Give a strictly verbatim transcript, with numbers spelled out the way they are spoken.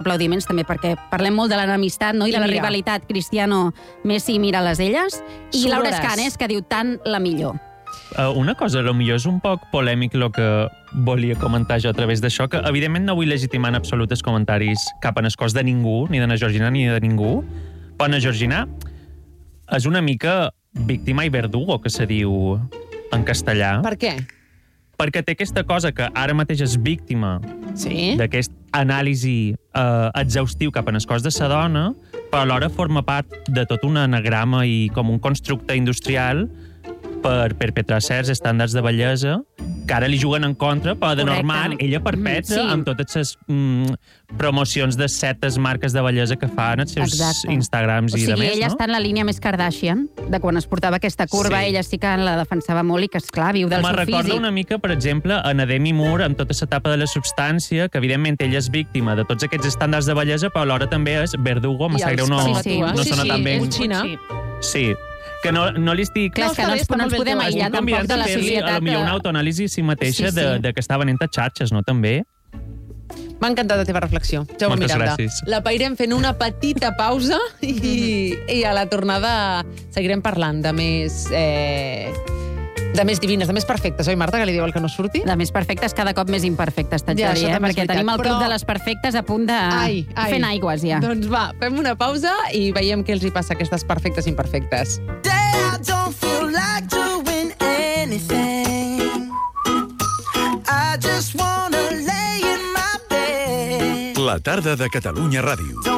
aplaudiments també, perquè parlem molt de l'enemistat, no?, i, I de la mira. rivalitat Cristiano-Messi, mira les elles, i Sudores. Laura Escanes, que diu tant la millor. Uh, una cosa, potser és un poc polèmic el que volia comentar jo a través d'això, que evidentment no vull legitimar en absolut els comentaris cap en el cos de ningú, ni de na Georgina ni de ningú, però na Georgina és una mica víctima i verdugo, que se diu en castellà. Per què? Perquè té aquesta cosa que ara mateix és víctima sí? d'aquest anàlisi eh, exhaustiu cap en el cos de sa dona, però alhora forma part de tot un anagrama i com un constructe industrial per perpetrar certs estàndards de bellesa que ara li juguen en contra, però de Correcte. normal ella perpetra mm, sí. amb totes les mm, promocions de certes marques de bellesa que fan als seus Exacte. Instagrams o sigui, i de més, ella no? està en la línia més Kardashian, de quan es portava aquesta curva, sí. ella sí que la defensava molt i que, esclar, viu del Me seu físic. recorda una mica, per exemple, a Demi Moore, amb tota l'etapa de la substància, que evidentment ella és víctima de tots aquests estàndards de bellesa, però alhora també és verdugo, me sap greu no, sí, sí. no sí, sona sí, tan bé. Sí, sí. Que no, no li estic... Clar, és que no ens, no ens podem aïllar tampoc de la societat. A millor una autoanàlisi si mateixa sí, sí. de, de que està venent a xarxes, no? També. M'ha encantat la teva reflexió, Jaume Moltes Miranda. gràcies. La pairem fent una petita pausa i, i a la tornada seguirem parlant de més... Eh, de més divines, de més perfectes, oi, Marta, que li diu el que no surti? De més perfectes, cada cop més imperfectes, t'haig Ja, de dir, això eh? també és Perquè veritat, tenim el però- club de les perfectes a punt de... Ai, ai. fent aigües, ja. Doncs va, fem una pausa i veiem què els hi passa a aquestes perfectes i imperfectes. I don't feel like doing anything. I just wanna lay in my bed. La tarda de Catalunya Ràdio.